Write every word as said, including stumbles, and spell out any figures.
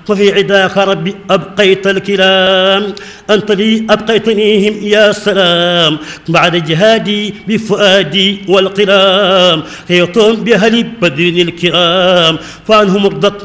وفي عداك ربي أبقيت الكلام أنت لي أبقيتنيهم يا سلام بعد جهادي بفؤادي والقلام خيطهم بأهل بدر الكرام فعنهم رضت